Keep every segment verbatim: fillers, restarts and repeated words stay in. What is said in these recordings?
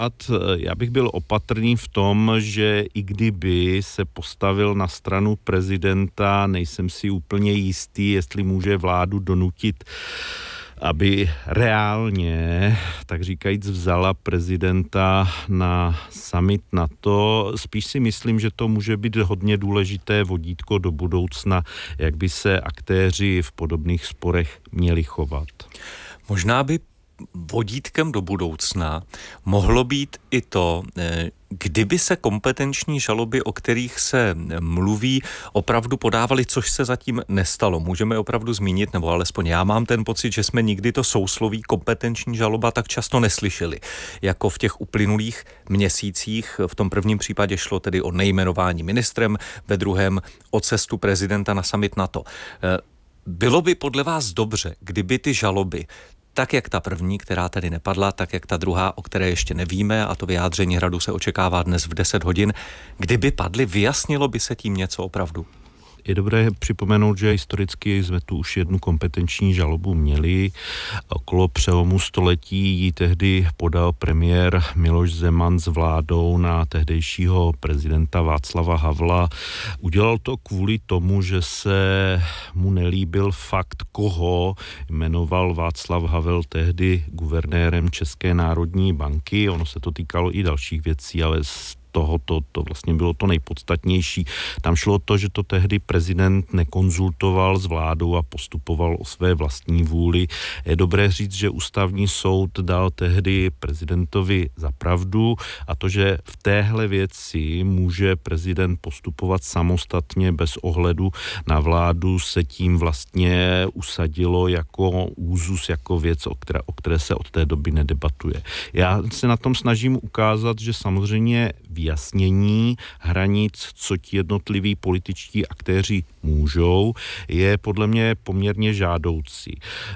já bych byl opatrný v tom, že i kdyby se postavil na stranu prezidenta, nejsem si úplně jistý, jestli může vládu donutit, aby reálně, tak říkajíc, vzala prezidenta na summit NATO. Spíš si myslím, že to může být hodně důležité vodítko do budoucna, jak by se aktéři v podobných sporech měli chovat. Možná by vodítkem do budoucna mohlo být i to, kdyby se kompetenční žaloby, o kterých se mluví, opravdu podávaly, což se zatím nestalo. Můžeme opravdu zmínit, nebo alespoň já mám ten pocit, že jsme nikdy to sousloví kompetenční žaloba tak často neslyšeli, jako v těch uplynulých měsících. V tom prvním případě šlo tedy o nejmenování ministrem, ve druhém o cestu prezidenta na summit NATO. Bylo by podle vás dobře, kdyby ty žaloby, tak jak ta první, která tady nepadla, tak jak ta druhá, o které ještě nevíme, a to vyjádření Hradu se očekává dnes v deset hodin, kdyby padly, vyjasnilo by se tím něco opravdu? Je dobré připomenout, že historicky jsme tu už jednu kompetenční žalobu měli. Okolo přelomu století ji tehdy podal premiér Miloš Zeman s vládou na tehdejšího prezidenta Václava Havla. Udělal to kvůli tomu, že se mu nelíbil fakt, koho jmenoval Václav Havel tehdy guvernérem České národní banky. Ono se to týkalo i dalších věcí, ale tohoto, to vlastně bylo to nejpodstatnější. Tam šlo o to, že to tehdy prezident nekonzultoval s vládou a postupoval o své vlastní vůli. Je dobré říct, že ústavní soud dal tehdy prezidentovi za pravdu a to, že v téhle věci může prezident postupovat samostatně bez ohledu na vládu, se tím vlastně usadilo jako úzus, jako věc, o které, o které se od té doby nedebatuje. Já se na tom snažím ukázat, že samozřejmě vyjasnění hranic, co ti jednotliví političtí aktéři můžou, je podle mě poměrně žádoucí.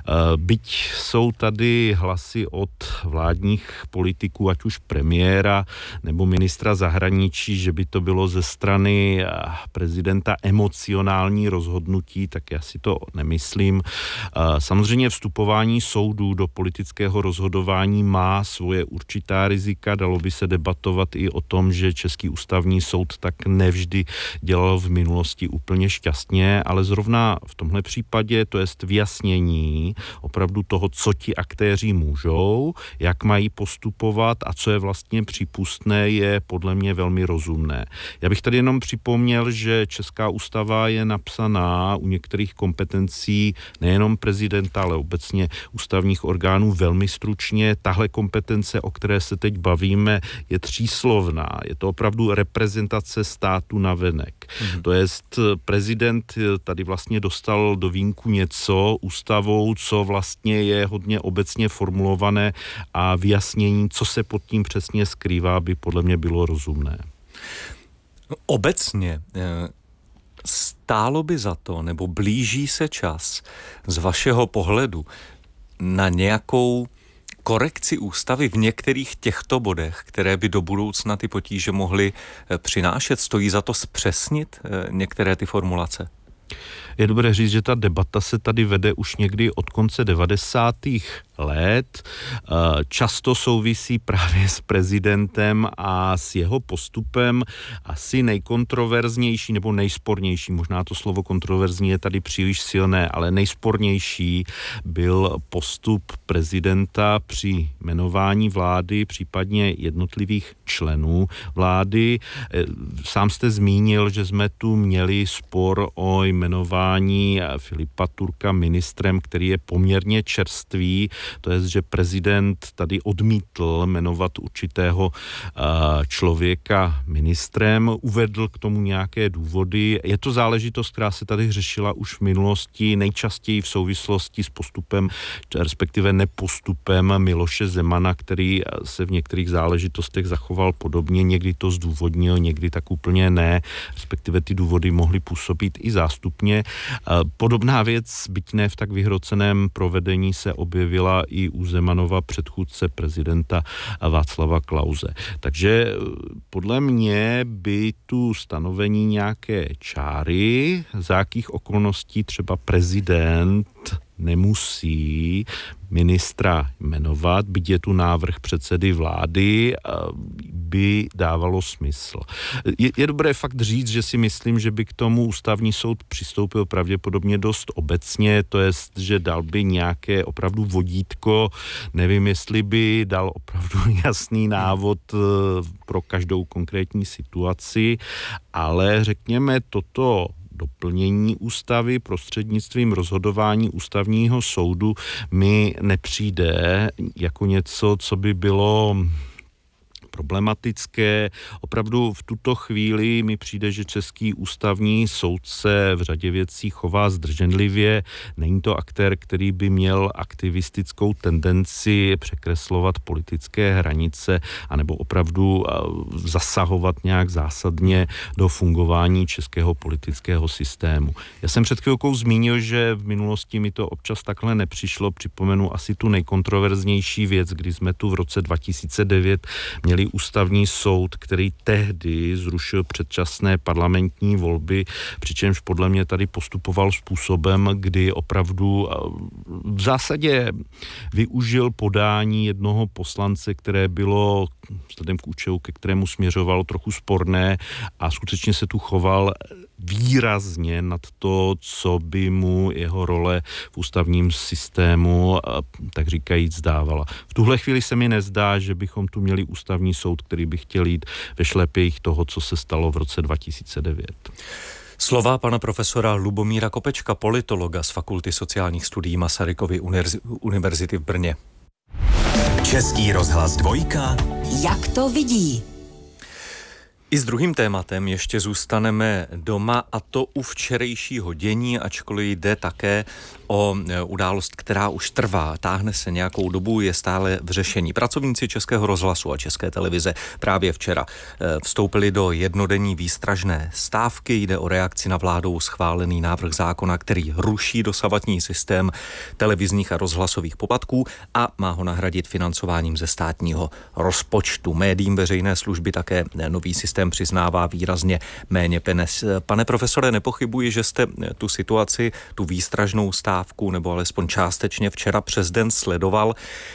Byť jsou tady hlasy od vládních politiků, ať už premiéra nebo ministra zahraničí, že by to bylo ze strany prezidenta emocionální rozhodnutí, tak já si to nemyslím. Samozřejmě vstupování soudů do politického rozhodování má svoje určitá rizika, dalo by se debatovat i o tom, že Český ústavní soud tak nevždy dělal v minulosti úplně šťastně, ale zrovna v tomhle případě, to jest vyjasnění opravdu toho, co ti aktéři můžou, jak mají postupovat a co je vlastně přípustné, je podle mě velmi rozumné. Já bych tady jenom připomněl, že Česká ústava je napsaná u některých kompetencí nejenom prezidenta, ale obecně ústavních orgánů velmi stručně. Tahle kompetence, o které se teď bavíme, je tříslovná. Je to opravdu reprezentace státu navenek. Mm-hmm. To jest prezident tady vlastně dostal do vínku něco ústavou, co vlastně je hodně obecně formulované a vyjasnění, co se pod tím přesně skrývá, by podle mě bylo rozumné. Obecně stálo by za to, nebo blíží se čas z vašeho pohledu na nějakou korekci ústavy v některých těchto bodech, které by do budoucna ty potíže mohly přinášet? Stojí za to zpřesnit některé ty formulace? Je dobré říct, že ta debata se tady vede už někdy od konce devadesátých let. Často souvisí právě s prezidentem a s jeho postupem. Asi nejkontroverznější nebo nejspornější, možná to slovo kontroverzní je tady příliš silné, ale nejspornější byl postup prezidenta při jmenování vlády, případně jednotlivých členů vlády. Sám jste zmínil, že jsme tu měli spor o jmenování Filipa Turka ministrem, který je poměrně čerstvý. To je, že prezident tady odmítl jmenovat určitého člověka ministrem, uvedl k tomu nějaké důvody. Je to záležitost, která se tady řešila už v minulosti, nejčastěji v souvislosti s postupem, respektive nepostupem Miloše Zemana, který se v některých záležitostech zachoval podobně. Někdy to zdůvodnil, někdy tak úplně ne, respektive ty důvody mohly působit i zástupně. Podobná věc, byť ne v tak vyhroceném provedení, se objevila i u Zemanova předchůdce prezidenta Václava Klause. Takže podle mě by tu stanovení nějaké čáry, za jakých okolností třeba prezident nemusí ministra jmenovat, byť je tu návrh předsedy vlády, by dávalo smysl. Je, je dobré fakt říct, že si myslím, že by k tomu ústavní soud přistoupil pravděpodobně dost obecně, to jest, že dal by nějaké opravdu vodítko, nevím, jestli by dal opravdu jasný návod pro každou konkrétní situaci, ale řekněme toto doplnění ústavy prostřednictvím rozhodování ústavního soudu mi nepřijde jako něco, co by bylo problematické. Opravdu v tuto chvíli mi přijde, že český ústavní soudce v řadě věcí chová zdrženlivě. Není to aktér, který by měl aktivistickou tendenci překreslovat politické hranice anebo opravdu zasahovat nějak zásadně do fungování českého politického systému. Já jsem před chvilkou zmínil, že v minulosti mi to občas takhle nepřišlo. Připomenu asi tu nejkontroverznější věc, kdy jsme tu v roce dva tisíce devět měli ústavní soud, který tehdy zrušil předčasné parlamentní volby, přičemž podle mě tady postupoval způsobem, kdy opravdu v zásadě využil podání jednoho poslance, které bylo vzhledem k účelu, ke kterému směřovalo, trochu sporné a skutečně se tu choval výrazně nad to, co by mu jeho role v ústavním systému, tak říkajíc, dávala. V tuhle chvíli se mi nezdá, že bychom tu měli ústavní soud, který by chtěl jít ve šlepějích toho, co se stalo v roce dva tisíce devět. Slova pana profesora Lubomíra Kopečka, politologa z Fakulty sociálních studií Masarykovy univerzity v Brně. Český rozhlas dvojka. Jak to vidí? I s druhým tématem ještě zůstaneme doma, a to u včerejšího dění, ačkoliv jde také o událost, která už trvá, táhne se nějakou dobu, je stále v řešení. Pracovníci Českého rozhlasu a České televize právě včera vstoupili do jednodenní výstražné stávky. Jde o reakci na vládou schválený návrh zákona, který ruší dosavadní systém televizních a rozhlasových poplatků a má ho nahradit financováním ze státního rozpočtu. Médiím veřejné služby také nový systém přiznává výrazně méně peněz. Pane profesore, nepochybuji, že jste tu situaci, tu výstražnou stávku, nebo alespoň částečně včera přes den sledoval.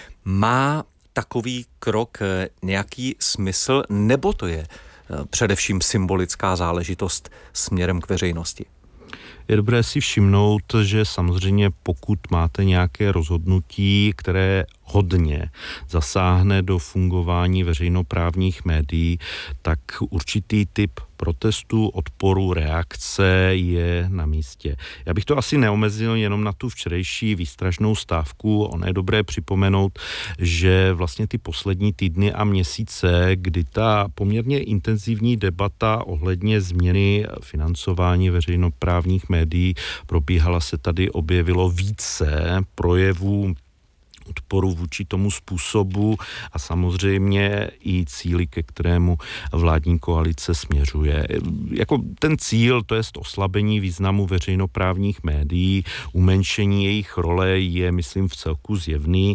Má takový krok nějaký smysl, nebo to je především symbolická záležitost směrem k veřejnosti? Je dobré si všimnout, že samozřejmě pokud máte nějaké rozhodnutí, které hodně zasáhne do fungování veřejnoprávních médií, tak určitý typ protestu, odporu, reakce je na místě. Já bych to asi neomezil jenom na tu včerejší výstražnou stávku. Ono je dobré připomenout, že vlastně ty poslední týdny a měsíce, kdy ta poměrně intenzivní debata ohledně změny financování veřejnoprávních médií probíhala, se tady objevilo více projevů odporu vůči tomu způsobu a samozřejmě i cíli, ke kterému vládní koalice směřuje. Jako ten cíl, to je oslabení významu veřejnoprávních médií, umenšení jejich role je, myslím, v celku zjevný.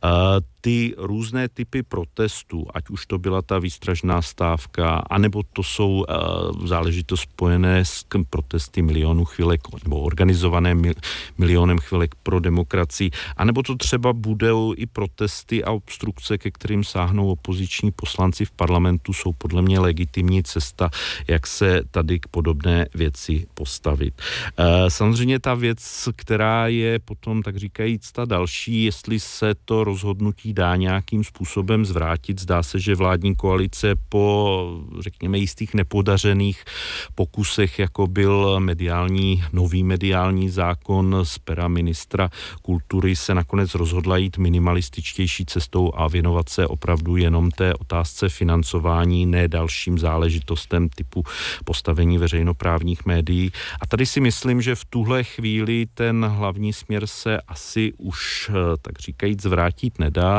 Ty různé typy protestů, ať už to byla ta výstražná stávka, anebo to jsou uh, záležitosti spojené s protesty milionů chvilek, nebo organizované mil, milionem chvilek pro demokracii, anebo to třeba budou i protesty a obstrukce, ke kterým sáhnou opoziční poslanci v parlamentu, jsou podle mě legitimní cesta, jak se tady k podobné věci postavit. Uh, samozřejmě ta věc, která je potom, tak říkajíc, ta další, jestli se to rozhodnutí dá nějakým způsobem zvrátit. Zdá se, že vládní koalice po, řekněme, jistých nepodařených pokusech, jako byl mediální, nový mediální zákon z pera ministra kultury, se nakonec rozhodla jít minimalističtější cestou a věnovat se opravdu jenom té otázce financování, ne dalším záležitostem typu postavení veřejnoprávních médií. A tady si myslím, že v tuhle chvíli ten hlavní směr se asi už, tak říkajíc, zvrátit nedá.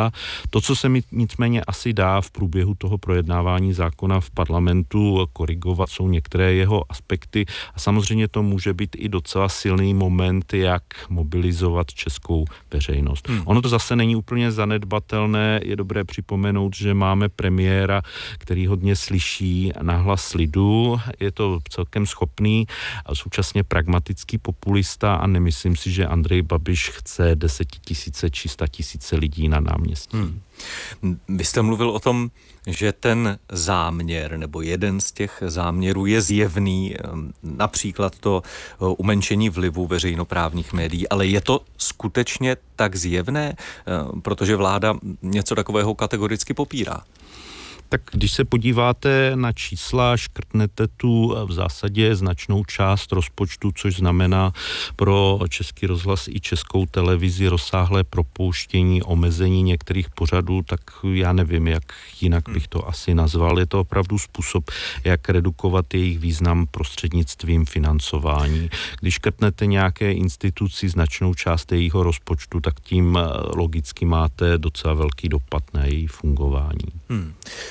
vláda. To, co se mi nicméně asi dá v průběhu toho projednávání zákona v parlamentu korigovat, jsou některé jeho aspekty a samozřejmě to může být i docela silný moment, jak mobilizovat českou veřejnost. Hmm. Ono to zase není úplně zanedbatelné, je dobré připomenout, že máme premiéra, který hodně slyší nahlas lidu, je to celkem schopný a současně pragmatický populista a nemyslím si, že Andrej Babiš chce desetitisíce či statisíce lidí na náměstí. Hmm. Vy jste mluvil o tom, že ten záměr nebo jeden z těch záměrů je zjevný, například to umenšení vlivu veřejnoprávních médií, ale je to skutečně tak zjevné, protože vláda něco takového kategoricky popírá? Tak když se podíváte na čísla, škrtnete tu v zásadě značnou část rozpočtu, což znamená pro Český rozhlas i Českou televizi rozsáhlé propouštění, omezení některých pořadů, tak já nevím, jak jinak bych to asi nazval. Je to opravdu způsob, jak redukovat jejich význam prostřednictvím financování. Když škrtnete nějaké instituci značnou část jejího rozpočtu, tak tím logicky máte docela velký dopad na její fungování. Hmm.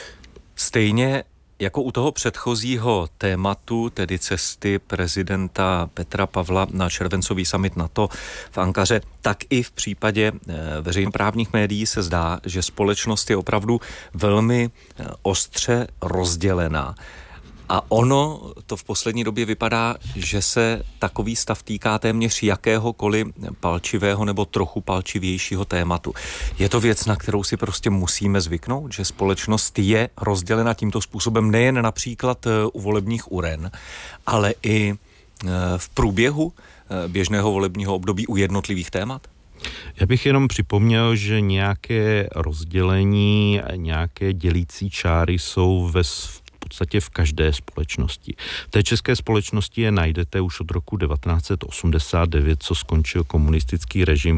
Stejně jako u toho předchozího tématu, tedy cesty prezidenta Petra Pavla na červencový summit NATO v Ankaře, tak i v případě veřejnoprávních médií se zdá, že společnost je opravdu velmi ostře rozdělená. A ono to v poslední době vypadá, že se takový stav týká téměř jakéhokoliv palčivého nebo trochu palčivějšího tématu. Je to věc, na kterou si prostě musíme zvyknout, že společnost je rozdělena tímto způsobem nejen například u volebních uren, ale i v průběhu běžného volebního období u jednotlivých témat? Já bych jenom připomněl, že nějaké rozdělení, nějaké dělící čáry jsou ve v podstatě v každé společnosti. V té české společnosti je najdete už od roku devatenáct set osmdesát devět, co skončil komunistický režim.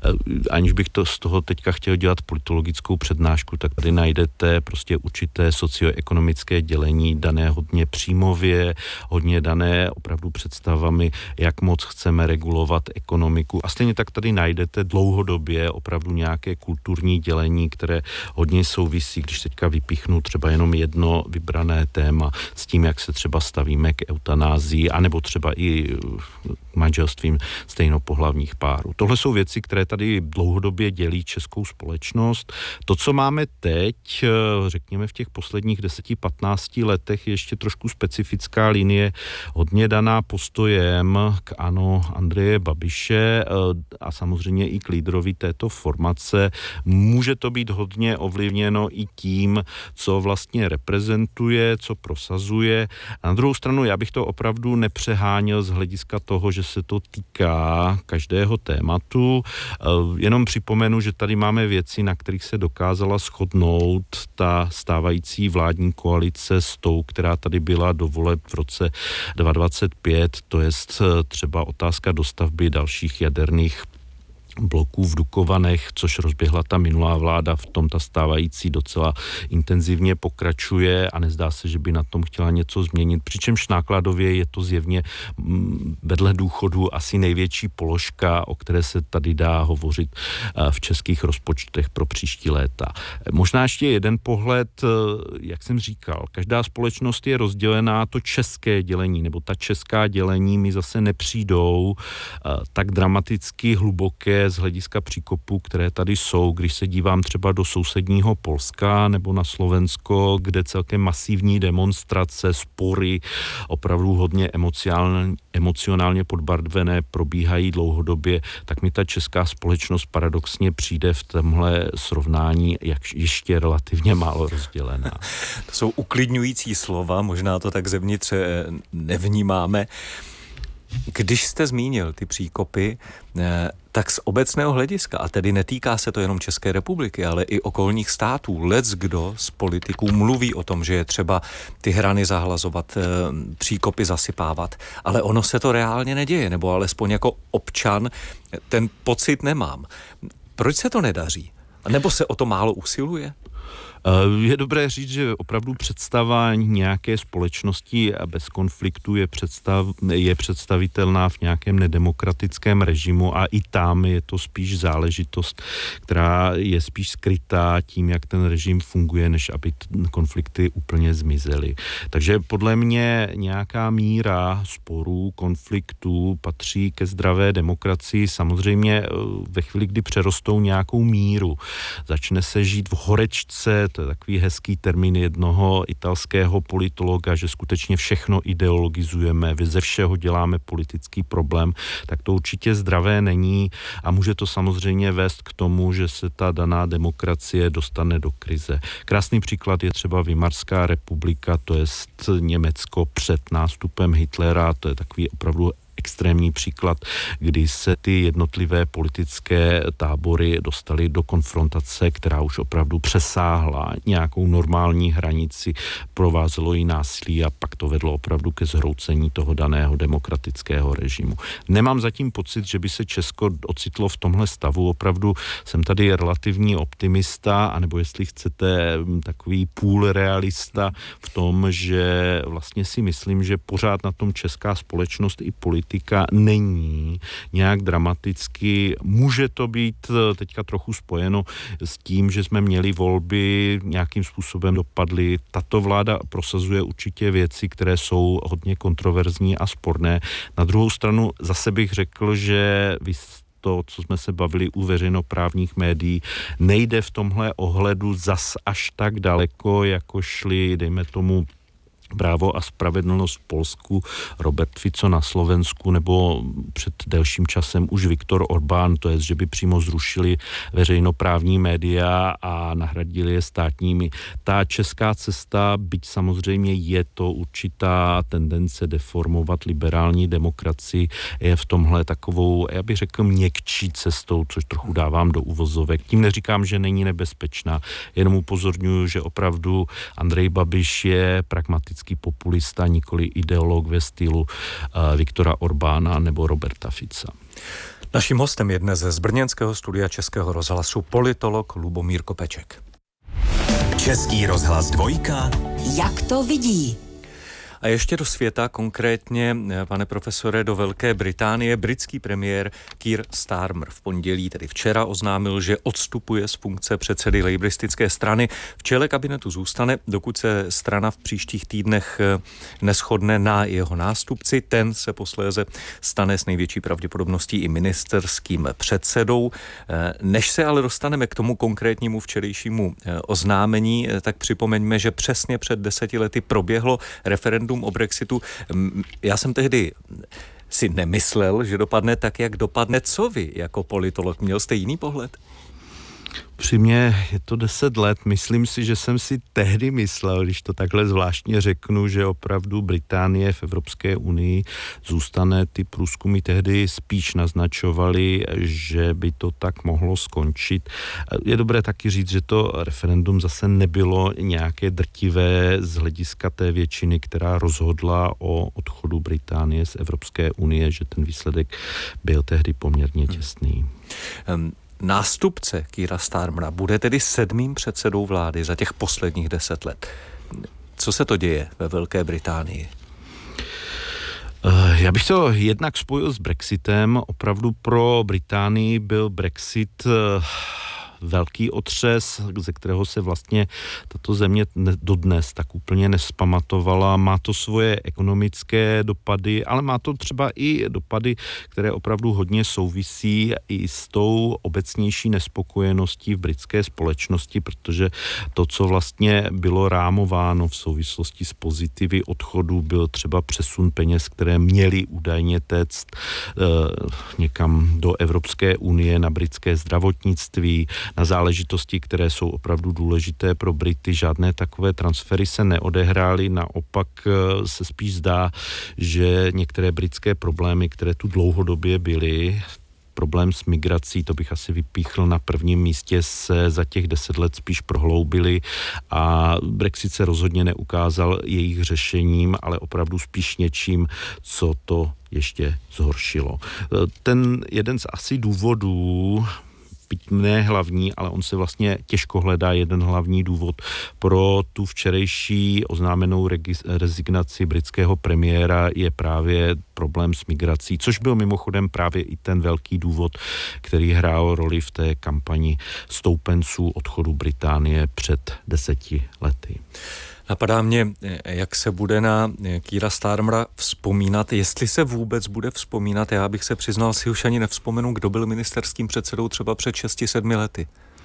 Aniž bych to z toho teďka chtěl dělat politologickou přednášku, tak tady najdete prostě určité socioekonomické dělení dané hodně příjmově, hodně dané opravdu představami, jak moc chceme regulovat ekonomiku. A stejně tak tady najdete dlouhodobě opravdu nějaké kulturní dělení, které hodně souvisí, když teďka vypíchnu třeba jenom jedno vybrané téma s tím, jak se třeba stavíme k eutanázii, anebo třeba i manželstvím stejnopohlavních párů. Tohle jsou věci, které tady dlouhodobě dělí českou společnost. To, co máme teď, řekněme v těch posledních deseti patnácti letech, je ještě trošku specifická linie, hodně daná postojem k ANO Andreje Babiše a samozřejmě i k lídrovi této formace. Může to být hodně ovlivněno i tím, co vlastně reprezentuje, co prosazuje. Na druhou stranu já bych to opravdu nepřeháněl z hlediska toho, že se to týká každého tématu. Jenom připomenu, že tady máme věci, na kterých se dokázala shodnout ta stávající vládní koalice s tou, která tady byla do voleb v roce dva tisíce dvacet pět, to je třeba otázka dostavby dalších jaderných bloků v Dukovanech, což rozběhla ta minulá vláda, v tom ta stávající docela intenzivně pokračuje a nezdá se, že by na tom chtěla něco změnit, přičemž nákladově je to zjevně vedle důchodu asi největší položka, o které se tady dá hovořit v českých rozpočtech pro příští léta. Možná ještě jeden pohled, jak jsem říkal, každá společnost je rozdělená, to české dělení, nebo ta česká dělení mi zase nepřijdou tak dramaticky hluboké z hlediska příkopů, které tady jsou. Když se dívám třeba do sousedního Polska nebo na Slovensko, kde celkem masivní demonstrace, spory, opravdu hodně emocionálně, emocionálně podbarvené probíhají dlouhodobě, tak mi ta česká společnost paradoxně přijde v tomhle srovnání jak ještě relativně málo rozdělená. To jsou uklidňující slova, možná to tak zevnitř nevnímáme. Když jste zmínil ty příkopy, tak z obecného hlediska, a tedy netýká se to jenom České republiky, ale i okolních států, leckdo z politiků mluví o tom, že je třeba ty hrany zahlazovat, příkopy zasypávat, ale ono se to reálně neděje, nebo alespoň jako občan ten pocit nemám. Proč se to nedaří? Nebo se o to málo usiluje? Je dobré říct, že opravdu představa nějaké společnosti bez konfliktu je, představ, je představitelná v nějakém nedemokratickém režimu a i tam je to spíš záležitost, která je spíš skrytá tím, jak ten režim funguje, než aby konflikty úplně zmizely. Takže podle mě nějaká míra sporů, konfliktů patří ke zdravé demokracii. Samozřejmě ve chvíli, kdy přerostou nějakou míru, začne se žít v horečce, to je takový hezký termín jednoho italského politologa, že skutečně všechno ideologizujeme, ze všeho děláme politický problém, tak to určitě zdravé není a může to samozřejmě vést k tomu, že se ta daná demokracie dostane do krize. Krásný příklad je třeba Weimarská republika, to je Německo před nástupem Hitlera, to je takový opravdu extrémní příklad, kdy se ty jednotlivé politické tábory dostaly do konfrontace, která už opravdu přesáhla nějakou normální hranici, provázelo jí násilí a pak to vedlo opravdu ke zhroucení toho daného demokratického režimu. Nemám zatím pocit, že by se Česko ocitlo v tomhle stavu. Opravdu jsem tady relativní optimista, anebo jestli chcete takový půl realista v tom, že vlastně si myslím, že pořád na tom česká společnost i politika není nějak dramaticky. Může to být teďka trochu spojeno s tím, že jsme měli volby, nějakým způsobem dopadly. Tato vláda prosazuje určitě věci, které jsou hodně kontroverzní a sporné. Na druhou stranu zase bych řekl, že vy to, co jsme se bavili u veřejnoprávních médií, nejde v tomhle ohledu zas až tak daleko, jako šli, dejme tomu, Právo a spravedlnost v Polsku, Robert Fico na Slovensku nebo před delším časem už Viktor Orbán, to je, že by přímo zrušili veřejnoprávní média a nahradili je státními. Ta česká cesta, byť samozřejmě je to určitá tendence deformovat liberální demokracii, je v tomhle takovou, já bych řekl, měkčí cestou, což trochu dávám do uvozovek. Tím neříkám, že není nebezpečná, jenom upozorňuji, že opravdu Andrej Babiš je pragmatický populista, nikoli ideolog ve stylu uh, Viktora Orbána nebo Roberta Fica. Naším hostem je dnes z brněnského studia Českého rozhlasu politolog Lubomír Kopeček. Český rozhlas dvojka. Jak to vidí? A ještě do světa, konkrétně, pane profesore, do Velké Británie. Britský premiér Keir Starmer v pondělí, tedy včera, oznámil, že odstupuje z funkce předsedy lejbristické strany. V čele kabinetu zůstane, dokud se strana v příštích týdnech neshodne na jeho nástupci. Ten se posléze stane s největší pravděpodobností i ministerským předsedou. Než se ale dostaneme k tomu konkrétnímu včerejšímu oznámení, tak připomeňme, že přesně před deseti lety proběhlo referendum o Brexitu. Já jsem tehdy si nemyslel, že dopadne tak, jak dopadne. Co vy jako politolog? Měl jste jiný pohled? Při mě je to deset let. Myslím si, že jsem si tehdy myslel, když to takhle zvláštně řeknu, že opravdu Británie v Evropské unii zůstane. Ty průzkumy tehdy spíš naznačovaly, že by to tak mohlo skončit. Je dobré taky říct, že to referendum zase nebylo nějaké drtivé z hlediska té většiny, která rozhodla o odchodu Británie z Evropské unie, že ten výsledek byl tehdy poměrně těsný. Um. Nástupce Keira Starmera bude tedy sedmým předsedou vlády za těch posledních deset let. Co se to děje ve Velké Británii? Já bych to jednak spojil s Brexitem. Opravdu pro Británii byl Brexit velký otřes, ze kterého se vlastně tato země dodnes tak úplně nespamatovala. Má to svoje ekonomické dopady, ale má to třeba i dopady, které opravdu hodně souvisí i s tou obecnější nespokojeností v britské společnosti, protože to, co vlastně bylo rámováno v souvislosti s pozitivy odchodu, byl třeba přesun peněz, které měly údajně téct eh, někam do Evropské unie na britské zdravotnictví, na záležitosti, které jsou opravdu důležité pro Brity. Žádné takové transfery se neodehrály, naopak se spíš zdá, že některé britské problémy, které tu dlouhodobě byly, problém s migrací, to bych asi vypíchl na prvním místě, se za těch deset let spíš prohloubily a Brexit se rozhodně neukázal jejich řešením, ale opravdu spíš něčím, co to ještě zhoršilo. Ten jeden z asi důvodů, byť ne hlavní, ale on se vlastně těžko hledá jeden hlavní důvod pro tu včerejší oznámenou rezignaci britského premiéra je právě problém s migrací, což byl mimochodem právě i ten velký důvod, který hrál roli v té kampani stoupenců odchodu Británie před deseti lety. Napadá mě, jak se bude na Keira Starmera vzpomínat, jestli se vůbec bude vzpomínat. Já bych se přiznal, si už ani nevzpomenu, kdo byl ministerským předsedou třeba před šesti sedmi lety.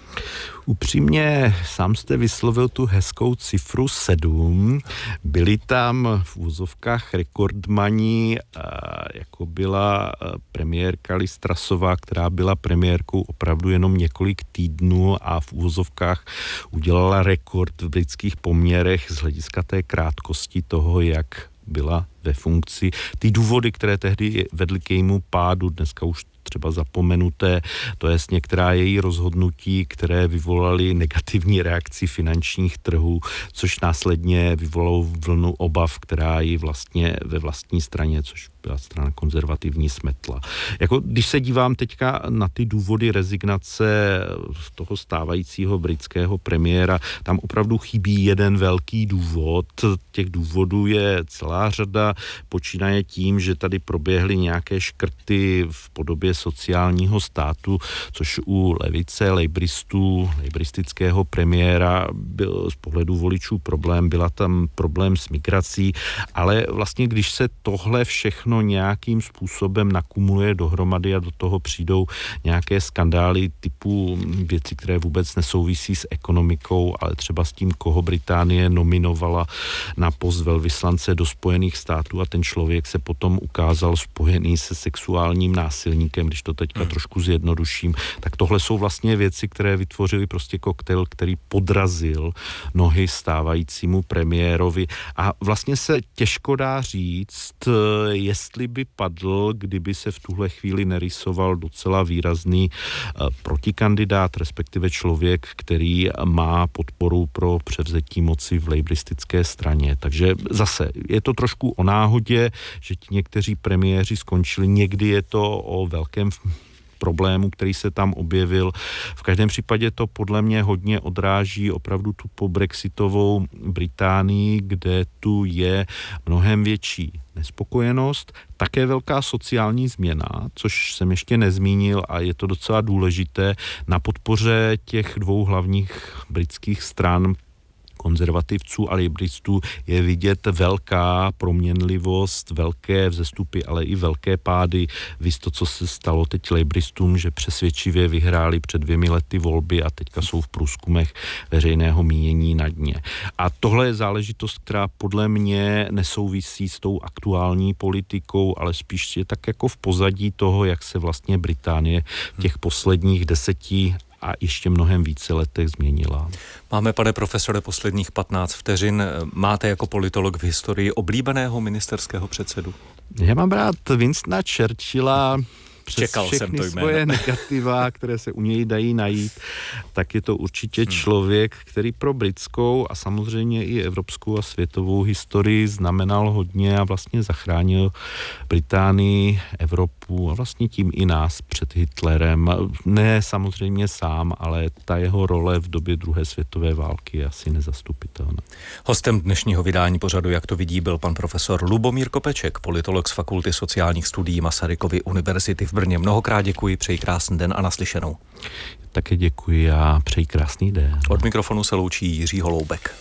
Upřímně, sám jste vyslovil tu hezkou cifru sedm. Byli tam v úzovkách rekordmani, jako byla premiérka Liz Trussová, která byla premiérkou opravdu jenom několik týdnů a v úzovkách udělala rekord v britských poměrech z hlediska té krátkosti toho, jak byla ve funkci. Ty důvody, které tehdy vedly k jejímu pádu, dneska už třeba zapomenuté, to jest některá její rozhodnutí, které vyvolaly negativní reakci finančních trhů, což následně vyvolalo vlnu obav, která ji vlastně ve vlastní straně, což byla strana konzervativní, smetla. Jako, když se dívám teďka na ty důvody rezignace z toho stávajícího britského premiéra, tam opravdu chybí jeden velký důvod. Těch důvodů je celá řada, počínaje tím, že tady proběhly nějaké škrty v podobě sociálního státu, což u levice, lejbristů, lejbristického premiéra byl z pohledu voličů problém, byla tam problém s migrací, ale vlastně když se tohle všechno nějakým způsobem nakumuluje dohromady a do toho přijdou nějaké skandály typu věci, které vůbec nesouvisí s ekonomikou, ale třeba s tím, koho Británie nominovala na post velvyslance do Spojených států a ten člověk se potom ukázal spojený se sexuálním násilníkem, když to teďka hmm. trošku zjednoduším, tak tohle jsou vlastně věci, které vytvořily prostě koktejl, který podrazil nohy stávajícímu premiérovi a vlastně se těžko dá říct, jestli by padl, kdyby se v tuhle chvíli nerysoval docela výrazný protikandidát, respektive člověk, který má podporu pro převzetí moci v lejbristické straně. Takže zase je to trošku o náhodě, že ti někteří premiéři skončili, někdy je to o velkém problému, který se tam objevil. V každém případě to podle mě hodně odráží opravdu tu pobrexitovou Británii, kde tu je mnohem větší nespokojenost, také velká sociální změna, což jsem ještě nezmínil a je to docela důležité na podpoře těch dvou hlavních britských stran, konzervativců a lejbristů je vidět velká proměnlivost, velké vzestupy, ale i velké pády. Víš to, co se stalo teď lejbristům, že přesvědčivě vyhráli před dvěmi lety volby a teďka jsou v průzkumech veřejného mínění na dně. A tohle je záležitost, která podle mě nesouvisí s tou aktuální politikou, ale spíš je tak jako v pozadí toho, jak se vlastně Británie v těch posledních deseti a ještě mnohem více letech změnila. Máme, pane profesore, posledních patnáct vteřin. Máte jako politolog v historii oblíbeného ministerského předsedu? Já mám rád Winstona Churchilla, přes Čekal všechny jsem to svoje negativa, které se u něj dají najít, tak je to určitě člověk, který pro britskou a samozřejmě i evropskou a světovou historii znamenal hodně a vlastně zachránil Británii, Evropu a vlastně tím i nás před Hitlerem. Ne samozřejmě sám, ale ta jeho role v době druhé světové války je asi nezastupitelná. Hostem dnešního vydání pořadu Jak to vidí byl pan profesor Lubomír Kopeček, politolog z Fakulty sociálních studií Masarykovy univerzity v Brně. Mnohokrát děkuji, přeji krásný den a naslyšenou. Také děkuji a přeji krásný den. Od mikrofonu se loučí Jiří Holoubek.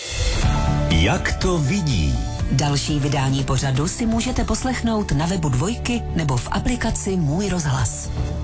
Jak to vidí? Další vydání pořadu si můžete poslechnout na webu Dvojky nebo v aplikaci Můj rozhlas.